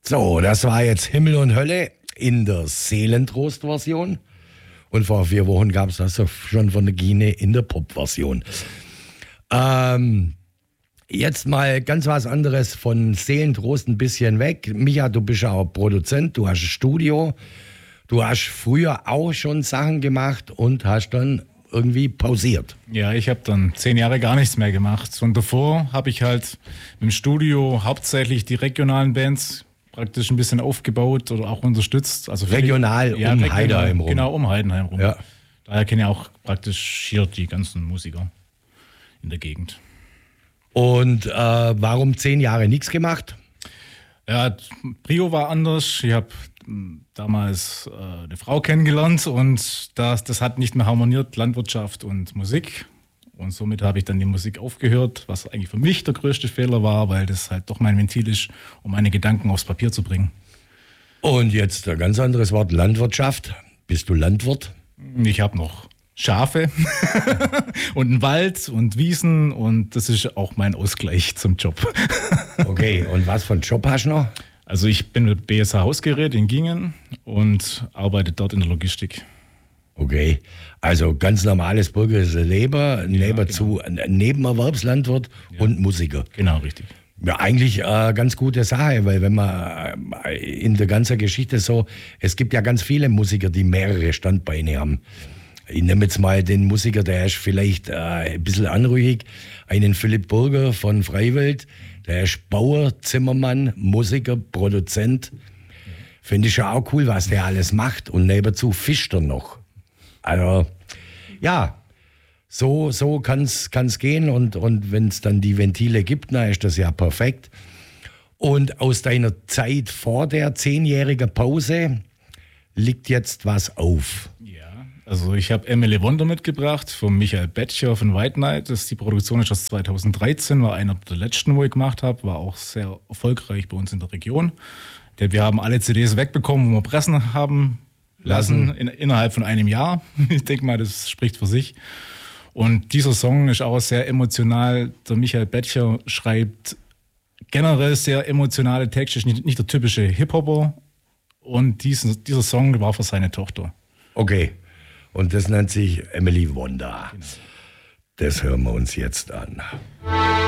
So, das war jetzt Himmel und Hölle in der Seelentrost-Version. Und vor 4 Wochen gab es das schon von der Gine in der Pop-Version. Jetzt mal ganz was anderes von Seelentrost ein bisschen weg. Micha, du bist ja auch Produzent, du hast ein Studio. Du hast früher auch schon Sachen gemacht und hast dann irgendwie pausiert. Ja, ich habe dann 10 Jahre gar nichts mehr gemacht. Und davor habe ich halt im Studio hauptsächlich die regionalen Bands praktisch ein bisschen aufgebaut oder auch unterstützt. Also regional Heidenheim rum. Genau, um Heidenheim rum. Ja. Daher kenne ich auch praktisch hier die ganzen Musiker in der Gegend. Und warum 10 Jahre nichts gemacht? Ja, Prio war anders. Ich habe damals eine Frau kennengelernt und das hat nicht mehr harmoniert, Landwirtschaft und Musik. Und somit habe ich dann die Musik aufgehört, was eigentlich für mich der größte Fehler war, weil das halt doch mein Ventil ist, um meine Gedanken aufs Papier zu bringen. Und jetzt ein ganz anderes Wort, Landwirtschaft. Bist du Landwirt? Ich habe noch Schafe und einen Wald und Wiesen und das ist auch mein Ausgleich zum Job. Okay, und was für einen Job hast du noch? Also ich bin mit BSH Hausgerät in Gingen und arbeite dort in der Logistik. Okay, also ganz normales bürgerliches Leben, Nebenerwerbslandwirt und Musiker. Genau, richtig. Ja, eigentlich ganz gute Sache, weil wenn man in der ganzen Geschichte so, es gibt ja ganz viele Musiker, die mehrere Standbeine haben. Ich nehme jetzt mal den Musiker, der ist vielleicht ein bisschen anrüchig, einen Philipp Burger von Freiwild, der ist Bauer, Zimmermann, Musiker, Produzent. Finde ich ja auch cool, was der alles macht und nebenzu fischt er noch. Also, ja, so kann's gehen und wenn es dann die Ventile gibt, dann ist das ja perfekt. Und aus deiner Zeit vor der 10-jährigen Pause liegt jetzt was auf. Ja, also ich habe Emily Wonder mitgebracht von Michael Betscher von White Knight. Die Produktion ist aus 2013, war einer der letzten, wo ich gemacht habe, war auch sehr erfolgreich bei uns in der Region. Wir haben alle CDs wegbekommen, wo wir pressen haben lassen innerhalb von einem Jahr. Ich denke mal, das spricht für sich. Und dieser Song ist auch sehr emotional. Der Michael Betscher schreibt generell sehr emotionale Texte, nicht der typische Hip-Hopper. Und dieser Song war für seine Tochter. Okay, und das nennt sich Emily Wonder. Genau. Das hören wir uns jetzt an.